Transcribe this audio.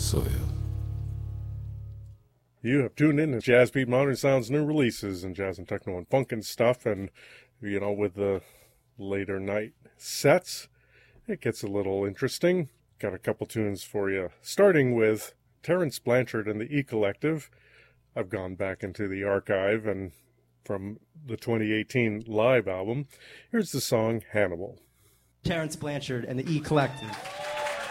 soil. You have tuned in to Jazz Beat Modern Sound's new releases in jazz and techno and funk and stuff, and, you know, with the later night sets, it gets a little interesting. Got a couple tunes for you, starting with Terence Blanchard and the E Collective. I've gone back into the archive, and from the 2018 live album, here's the song Hannibal. Terence Blanchard and the E Collective.